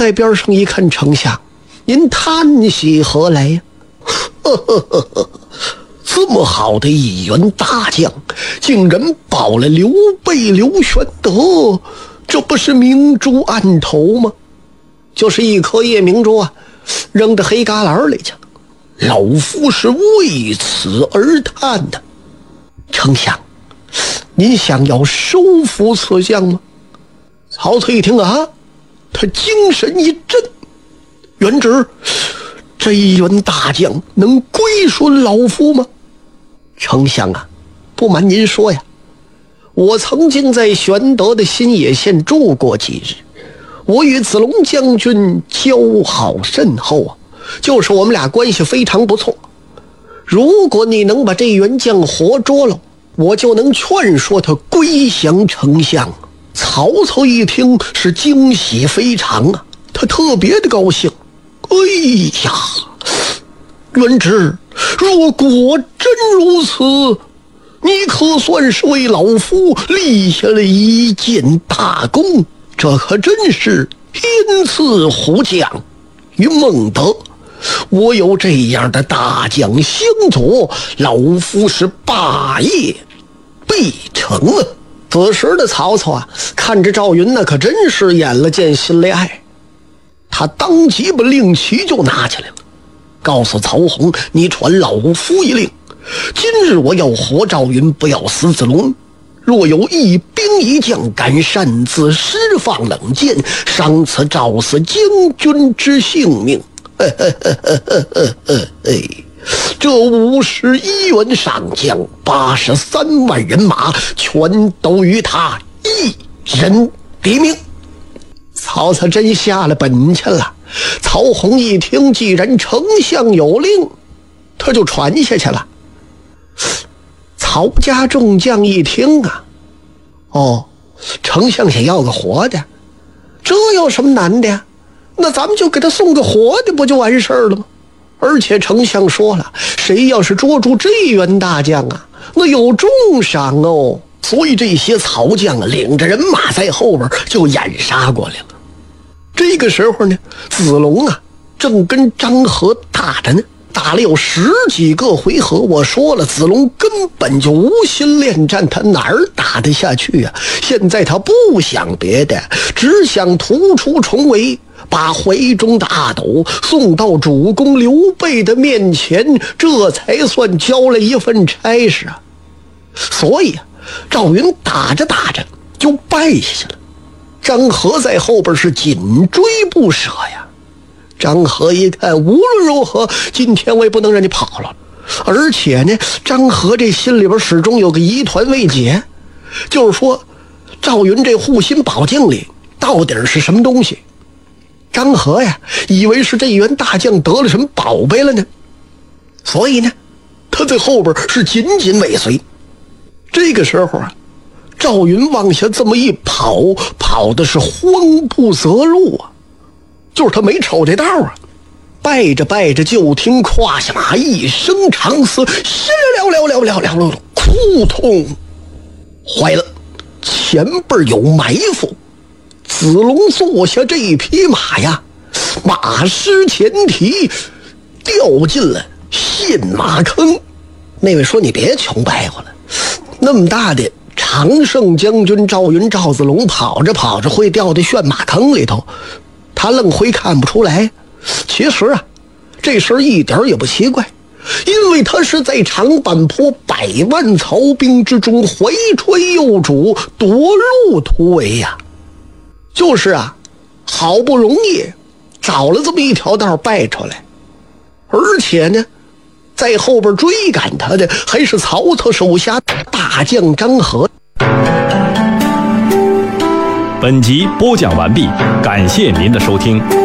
在边上一看，丞相，您叹息何来呀？这么好的一员大将，竟然保了刘备刘玄德，这不是明珠暗投吗？就是一颗夜明珠啊，扔到黑旮旯里去了。老夫是为此而叹的。丞相，您想要收服此将吗？曹操一听啊，他精神一振，元直，这一员大将能归顺老夫吗？丞相啊，不瞒您说呀，我曾经在玄德的新野县住过几日，我与子龙将军交好甚厚啊，就是我们俩关系非常不错。如果你能把这员将活捉了，我就能劝说他归降丞相。曹操一听是惊喜非常啊，他特别的高兴。哎呀，元直，若果真如此，你可算是为老夫立下了一件大功，这可真是天赐虎将于孟德。我有这样的大将相佐，老夫是霸业必成啊！此时的曹操啊，看着赵云可真是眼了见心里爱，他当即把令旗就拿起来了，告诉曹洪，你传老夫一令，今日我要活赵云，不要死子龙。若有一兵一将敢擅自释放冷箭，伤此赵死将军之性命。这51员上将，83万人马，全都与他一人抵命。曹操真下了本钱了。曹洪一听，既然丞相有令，他就传下去了。曹家众将一听啊，哦，丞相想要个活的，这有什么难的呀？那咱们就给他送个活的，不就完事儿了吗？而且丞相说了，谁要是捉住这员大将啊，那有重赏哦。所以这些曹将啊，领着人马在后边就掩杀过来了。这个时候呢，子龙啊正跟张合打着呢，打了有10几个回合。我说了，子龙根本就无心恋战，他哪儿打得下去啊？现在他不想别的，只想突出重围，把怀中的阿斗送到主公刘备的面前，这才算交了一份差事啊。所以啊，赵云打着打着就败下去了。张合在后边是紧追不舍呀。张合一看，无论如何今天我也不能让你跑了。而且呢，张合这心里边始终有个疑团未解，就是说赵云这护心宝镜里到底是什么东西。张合呀，以为是这员大将得了什么宝贝了呢，所以呢，他在后边是紧紧尾随。这个时候啊，赵云往下这么一跑，跑的是慌不择路啊，就是他没瞅这道啊。拜着拜着，就听胯下马一声长嘶，哭痛，坏了，前边有埋伏。子龙坐下这一匹马呀，马失前蹄，掉进了陷马坑。那位说，你别穷白活了，那么大的常胜将军赵云赵子龙，跑着跑着会掉到陷马坑里头，他愣会看不出来。其实啊，这事儿一点也不奇怪，因为他是在长坂坡100万曹兵之中怀揣幼主，夺路突围呀。就是啊，好不容易找了这么一条道败出来，而且呢，在后边追赶他的还是曹操手下大将张合。 本集播讲完毕，感谢您的收听。